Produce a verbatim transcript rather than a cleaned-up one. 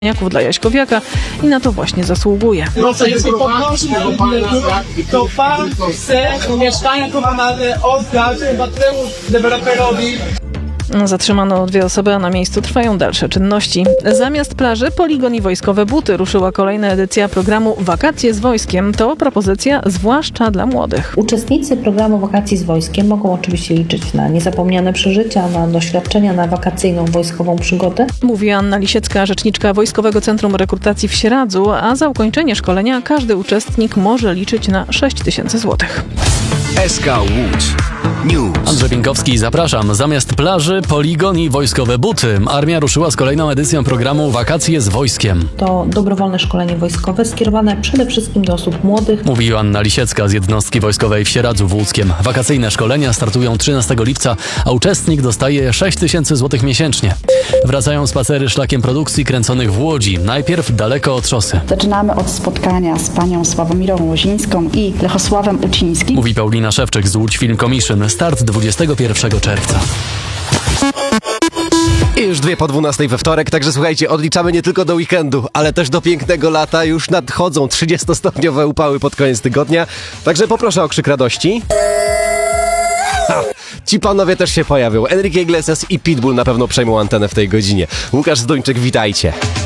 dla Jaśkowiaka i na to właśnie zasługuje. Proszę, jeśli poproszę, to pan chce mieszkanie komunalne oddać obywatelemu deweloperowi. Zatrzymano dwie osoby, a na miejscu trwają dalsze czynności. Zamiast plaży, poligon i wojskowe buty. Ruszyła kolejna edycja programu Wakacje z Wojskiem. To propozycja zwłaszcza dla młodych. Uczestnicy programu Wakacji z Wojskiem mogą oczywiście liczyć na niezapomniane przeżycia, na doświadczenia, na wakacyjną wojskową przygodę. Mówi Anna Lisiecka, rzeczniczka Wojskowego Centrum Rekrutacji w Sieradzu, a za ukończenie szkolenia każdy uczestnik może liczyć na sześć tysięcy złotych. S K Łódź News. Andrzej Pienkowski, zapraszam. Zamiast plaży, poligon i wojskowe buty. Armia ruszyła z kolejną edycją programu Wakacje z Wojskiem. To dobrowolne szkolenie wojskowe skierowane przede wszystkim do osób młodych. Mówi Anna Lisiecka z jednostki wojskowej w Sieradzu Łódzkiem. Wakacyjne szkolenia startują trzynastego lipca, a uczestnik dostaje sześć tysięcy złotych miesięcznie. Wracają spacery szlakiem produkcji kręconych w Łodzi. Najpierw daleko od szosy. Zaczynamy od spotkania z panią Sławomirą Łozińską i Lechosławem Ucińskim. Mówi Paulina Szewczyk z Łódź Film Commission. Start dwudziestego pierwszego czerwca. I już dwie po dwunastej we wtorek, także słuchajcie, odliczamy nie tylko do weekendu, ale też do pięknego lata. Już nadchodzą trzydziestostopniowe upały pod koniec tygodnia, także poproszę o krzyk radości. Ha, ci panowie też się pojawią. Enrique Iglesias i Pitbull na pewno przejmą antenę w tej godzinie. Łukasz Zduńczyk, witajcie.